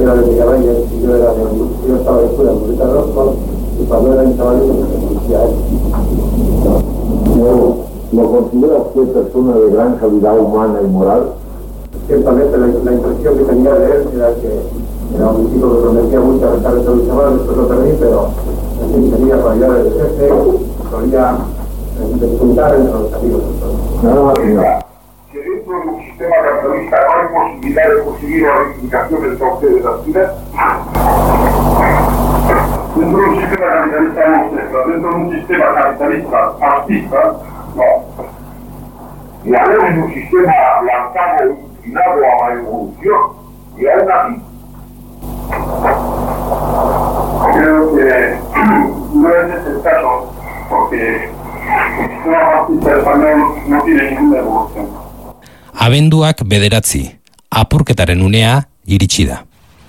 era de Miguel y yo estaba estudiando ahorita Rosco, y cuando era un chaval me conocía a él. ¿Lo consideras que es persona de gran calidad humana y moral? Ciertamente la impresión que tenía de él era que era un chico que prometía mucho a restar de todo el chaval, después lo perdí, pero en fin, tenía cualidades de jefe, solía despuntar entre los amigos. Nada más que nada. Que dentro de un sistema capitalista no hay posibilidad de conseguir la reivindicación del cauce de las vidas. Dentro de un sistema capitalista no sé, pero dentro de un sistema capitalista fascista, no. Y ahora en un sistema lanzado, inclinado a la evolución, y aún así. Creo que no es ese el caso, porque el sistema fascista español no tiene ninguna evolución. Abenduak 9, apurketaren unea iritsi da.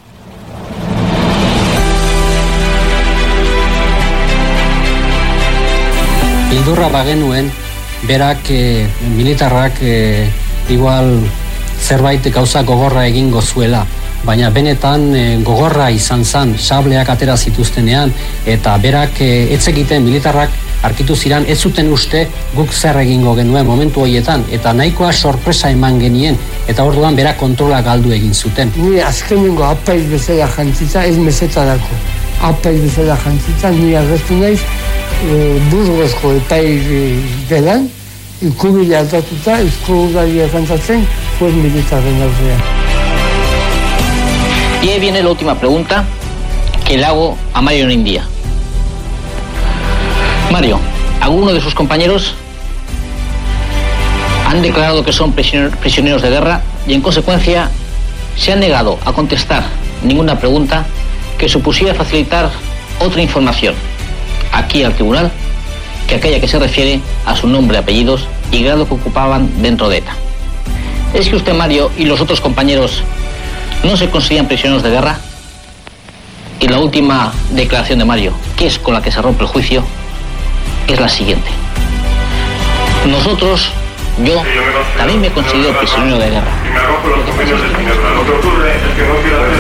Beldurra bagenuen, berak militarrak igual zerbait gauza gogorra egingo zuela, baina benetan gogorra izan zen, sableak atera zituztenean, eta berak etzekiten militarrak arkitu ziran, ez zuten uste guk zer egingo genuen momentu horietan, eta nahikoa sorpresa eman genien, eta orduan berak kontrola galdu egin zuten. Ni azkenengo apaiz bezala jantzita, ez mesetarako. Apaiz bezala jantzita, ni agertu naiz, Burgosko epai gelan, ikubila aldatuta, eskudaria kantatzen, fue militarren aurrean. Y ahí viene la última pregunta que le hago a Mario Onaindia. Mario, ¿alguno de sus compañeros han declarado que son prisioneros de guerra y en consecuencia se han negado a contestar ninguna pregunta que supusiera facilitar otra información aquí al tribunal que aquella que se refiere a su nombre, apellidos y grado que ocupaban dentro de ETA? ¿Es que usted, Mario, y los otros compañeros no se consideran prisioneros de guerra? Y la última declaración de Mario, que es con la que se rompe el juicio, es la siguiente. Nosotros, también me considero prisionero de guerra. Y me rompo los convenios de Ginebra. Lo que ocurre es que no quiero hacer